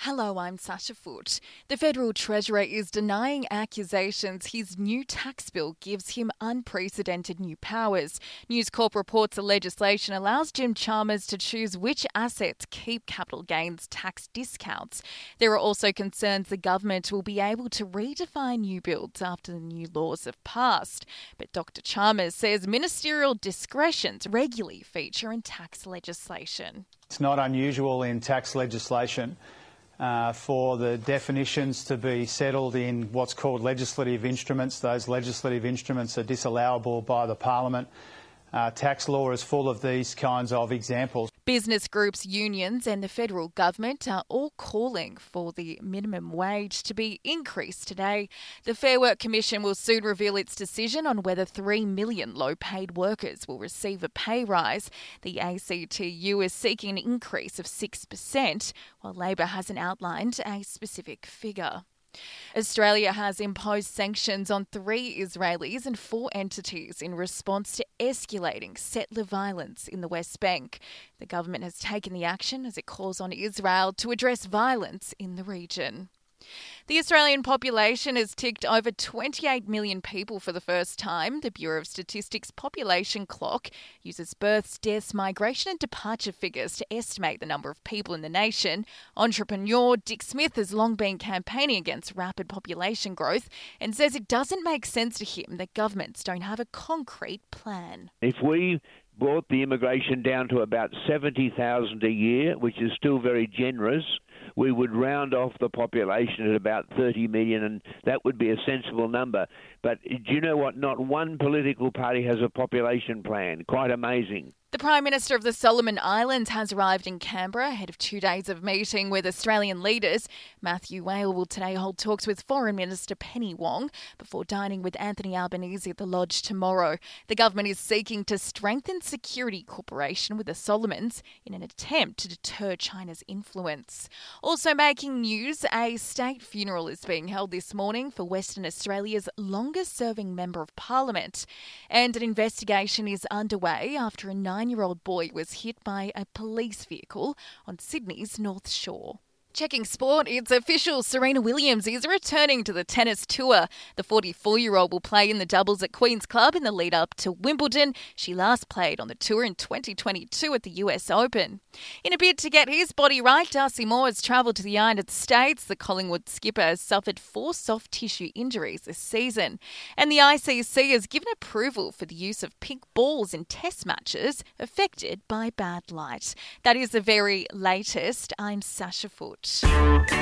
Hello, I'm Sasha Foote. The Federal Treasurer is denying accusations his new tax bill gives him unprecedented new powers. News Corp reports the legislation allows Jim Chalmers to choose which assets keep capital gains tax discounts. There are also concerns the government will be able to redefine new builds after the new laws have passed. But Dr. Chalmers says ministerial discretions regularly feature in tax legislation. It's not unusual in tax legislation for the definitions to be settled in what's called legislative instruments. Those legislative instruments are disallowable by the Parliament. Tax law is full of these kinds of examples. Business groups, unions and the federal government are all calling for the minimum wage to be increased today. The Fair Work Commission will soon reveal its decision on whether 3 million low-paid workers will receive a pay rise. The ACTU is seeking an increase of 6%, while Labor hasn't outlined a specific figure. Australia has imposed sanctions on 3 Israelis and 4 entities in response to escalating settler violence in the West Bank. The government has taken the action as it calls on Israel to address violence in the region. The Australian population has ticked over 28 million people for the first time. The Bureau of Statistics population clock uses births, deaths, migration and departure figures to estimate the number of people in the nation. Entrepreneur Dick Smith has long been campaigning against rapid population growth and says it doesn't make sense to him that governments don't have a concrete plan. If we brought the immigration down to about 70,000 a year, which is still very generous, we would round off the population at about 30 million, and that would be a sensible number. But do you know what? Not one political party has a population plan. Quite amazing. The Prime Minister of the Solomon Islands has arrived in Canberra ahead of 2 days of meeting with Australian leaders. Matthew Whale will today hold talks with Foreign Minister Penny Wong before dining with Anthony Albanese at the Lodge tomorrow. The government is seeking to strengthen security cooperation with the Solomons in an attempt to deter China's influence. Also making news, a state funeral is being held this morning for Western Australia's longest-serving Member of Parliament. And an investigation is underway after a 9-year-old boy was hit by a police vehicle on Sydney's North Shore. Checking sport, it's official. Serena Williams is returning to the tennis tour. The 44-year-old will play in the doubles at Queen's Club in the lead-up to Wimbledon. She last played on the tour in 2022 at the US Open. In a bid to get his body right, Darcy Moore has travelled to the United States. The Collingwood skipper has suffered 4 soft tissue injuries this season. And the ICC has given approval for the use of pink balls in test matches affected by bad light. That is the very latest. I'm Sasha Foote.